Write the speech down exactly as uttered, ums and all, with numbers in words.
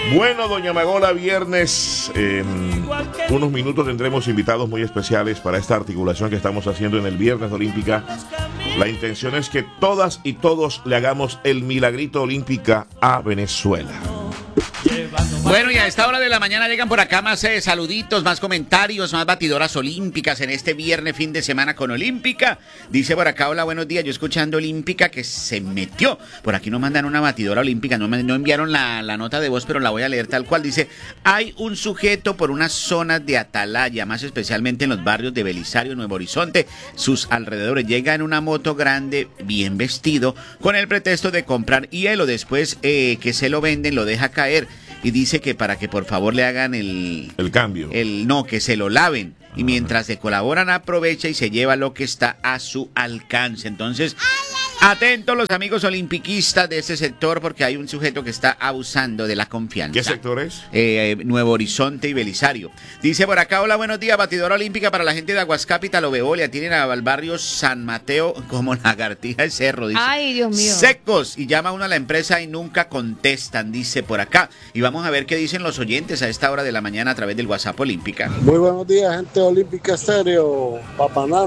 Bueno, doña Magola, viernes, en unos minutos tendremos invitados muy especiales para esta articulación que estamos haciendo en el Viernes Olímpica. La intención es que todas y todos le hagamos el milagrito olímpica a Venezuela. Bueno, y a esta hora de la mañana llegan por acá más eh, saluditos, más comentarios, más batidoras olímpicas en este viernes fin de semana con Olímpica. Dice por acá, hola, buenos días, yo escuchando Olímpica que se metió. Por aquí nos mandan una batidora olímpica, no, me, no enviaron la, la nota de voz, pero la voy a leer tal cual. Dice, hay un sujeto por unas zonas de Atalaya, más especialmente en los barrios de Belisario, Nuevo Horizonte, sus alrededores. Llega en una moto grande, bien vestido, con el pretexto de comprar hielo. Después eh, que se lo venden, lo deja caer. Y dice que para que por favor le hagan el... El cambio. El no, que se lo laven. Y mientras se colaboran aprovecha y se lleva lo que está a su alcance. Entonces, atentos los amigos olimpiquistas de ese sector porque hay un sujeto que está abusando de la confianza. ¿Qué sector es? Eh, Nuevo Horizonte y Belisario. Dice por acá, hola, buenos días, batidora olímpica para la gente de Aguas Capital o Veolia. Tienen al barrio San Mateo como lagartija el cerro. Dice, ay, Dios mío. Secos. Y llama uno a la empresa y nunca contestan, dice por acá. Y vamos a ver qué dicen los oyentes a esta hora de la mañana a través del WhatsApp Olímpica. Muy buenos días, gente Olímpica Estéreo, Papaná.